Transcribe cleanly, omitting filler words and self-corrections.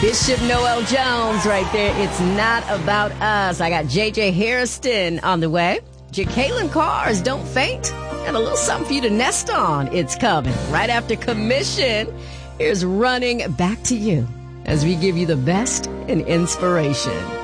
Bishop Noel Jones right there. It's Not About Us. I got J.J. Hairston on the way. Jacqueline Cars, Don't Faint. And a little something for you to nest on. It's coming right after Commission. Here's Running Back to You as we give you the best in inspiration.